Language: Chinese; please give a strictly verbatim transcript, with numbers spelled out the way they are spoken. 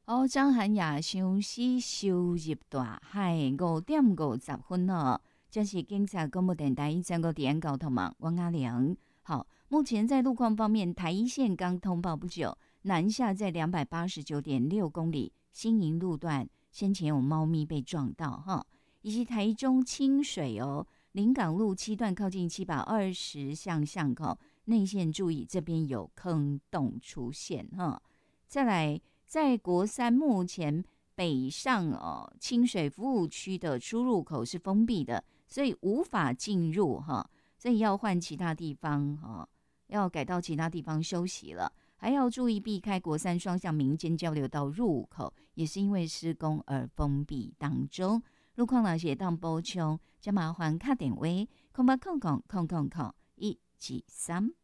哦，张涵雅相思收入大海，五点五十分哦。这是警察广播电台一千个点交通网，王阿良。好，目前在路况方面，台一线刚通报不久，南下在两百八十九点六公里，新营路段先前有猫咪被撞到哈，以及台中清水哦，临港路七段靠近七百二十巷巷口内线注意，这边有坑洞出现哈。再来。在国三目前北上哦清水服务区的出入口是封闭的，所以无法进入哈，所以要换其他地方哈，要改到其他地方休息了。还要注意避开国三双向民间交流道入口，也是因为施工而封闭当中。路况老写当补充，就麻烦卡点位空八空空空空空一几三。